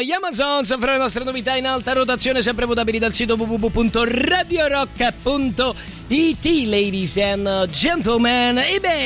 gli Amazons fra le nostre novità in alta rotazione, sempre votabili dal sito www.radiorock.it. Ladies and gentlemen,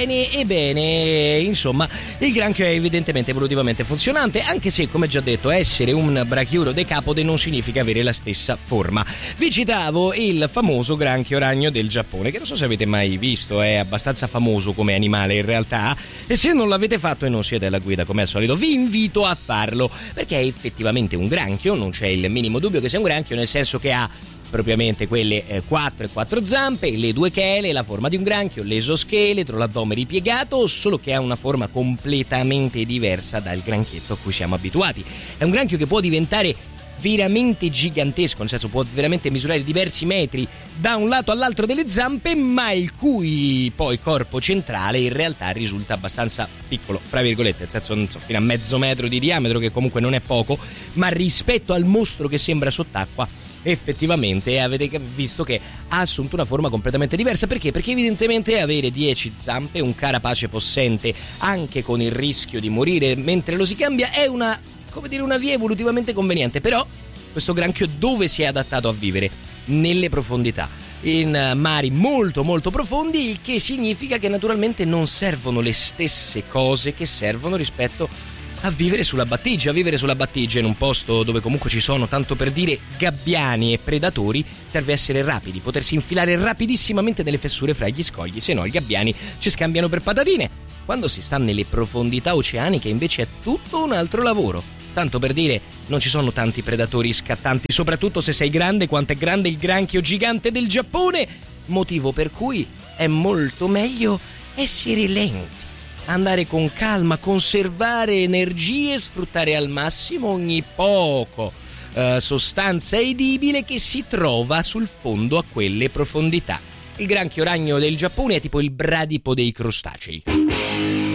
ebbene, insomma, il granchio è evidentemente evolutivamente funzionante, anche se, come già detto, essere un brachiuro decapode non significa avere la stessa forma. Vi citavo il famoso granchio ragno del Giappone, che non so se avete mai visto, è abbastanza famoso come animale in realtà, e se non l'avete fatto e non siete alla guida come al solito, vi invito a farlo, perché è effettivamente un granchio, non c'è il minimo dubbio che sia un granchio, nel senso che ha propriamente quelle 4 zampe, le 2 chele, la forma di un granchio, l'esoscheletro, l'addome ripiegato, solo che ha una forma completamente diversa dal granchietto a cui siamo abituati. È un granchio che può diventare veramente gigantesco, nel senso può veramente misurare diversi metri da un lato all'altro delle zampe, ma il cui poi corpo centrale in realtà risulta abbastanza piccolo, fra virgolette, nel senso, non so, fino a mezzo metro di diametro, che comunque non è poco, ma rispetto al mostro che sembra sott'acqua effettivamente avete visto che ha assunto una forma completamente diversa. Perché? Perché evidentemente avere 10 zampe, un carapace possente anche con il rischio di morire mentre lo si cambia, è una via evolutivamente conveniente. Però questo granchio dove si è adattato a vivere? Nelle profondità, in mari molto molto profondi, il che significa che naturalmente non servono le stesse cose che servono rispetto a vivere sulla battigia. Vivere sulla battigia in un posto dove comunque ci sono, tanto per dire, gabbiani e predatori, serve essere rapidi, potersi infilare rapidissimamente nelle fessure fra gli scogli, se no i gabbiani ci scambiano per patatine. Quando si sta nelle profondità oceaniche invece è tutto un altro lavoro. Tanto per dire, non ci sono tanti predatori scattanti, soprattutto se sei grande quanto è grande il granchio gigante del Giappone, motivo per cui è molto meglio essere lenti, andare con calma, conservare energie, sfruttare al massimo ogni poco sostanza edibile che si trova sul fondo a quelle profondità. Il granchio ragno del Giappone è tipo il bradipo dei crostacei.